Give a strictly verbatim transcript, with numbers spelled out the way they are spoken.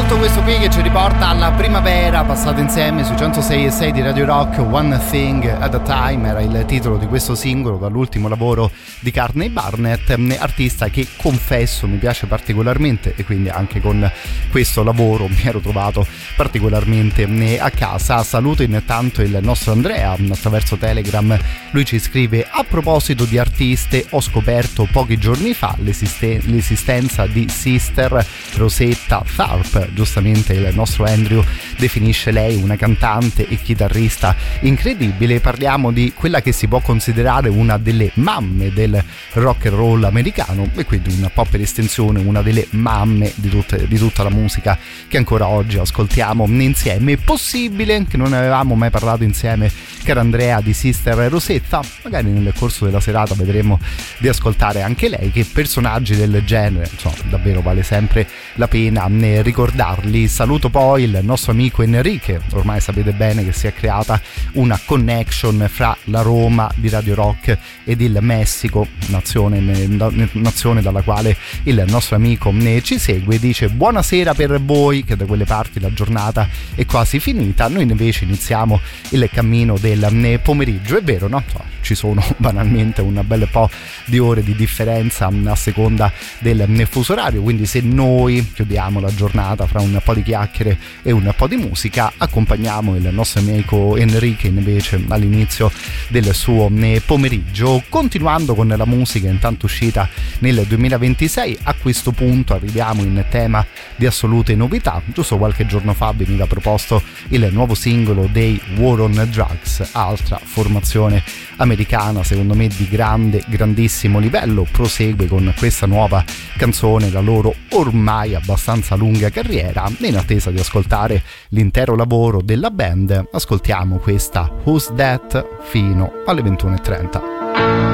ascolto questo qui che ci riporta alla primavera, passata insieme su centosei e sei di Radio Rock. One Thing at a Time era il titolo di questo singolo dall'ultimo lavoro di Courtney Barnett, artista che confesso mi piace particolarmente, e quindi anche con questo lavoro mi ero trovato particolarmente a casa. Saluto intanto il nostro Andrea attraverso Telegram. Lui ci scrive: a proposito di artiste, ho scoperto pochi giorni fa l'esiste- l'esistenza di Sister Rosetta Tharpe. Giustamente il nostro Andrew definisce lei una cantante e chitarrista incredibile. Parliamo di quella che si può considerare una delle mamme del rock and roll americano, e quindi un po' per estensione una delle mamme di, tutte, di tutta la musica che ancora oggi ascoltiamo insieme. È possibile che non avevamo mai parlato insieme, caro Andrea, di Sister Rosetta? Magari nel corso della serata vedremo di ascoltare anche lei, che personaggi del genere, insomma, davvero vale sempre la pena ricordarli. Saluto poi il nostro amico Enrique. Ormai sapete bene che si è creata una connection fra la Roma di Radio Rock ed il Messico, nazione, nazione dalla quale il nostro amico ci segue. Dice: buonasera per voi, che da quelle parti la giornata è quasi finita, noi invece iniziamo il cammino del pomeriggio. È vero, no? Ci sono banalmente un bel po' di ore di differenza a seconda del fuso orario, quindi se noi chiudiamo la giornata fra un po' di chiacchiere e un po' di musica, accompagniamo il nostro amico Enrique invece all'inizio del suo pomeriggio, continuando con la musica intanto uscita nel duemilaventisei. A questo punto arriviamo in tema di assolute novità. Giusto qualche giorno fa veniva proposto il nuovo singolo dei War on Drugs, altra formazione americana secondo me di grande, grandissimo livello. Prosegue con questa nuova canzone la loro ormai abbastanza lunga carriera. In attesa di ascoltare l'intero lavoro della band, ascoltiamo questa Who's That fino alle ventuno e trenta.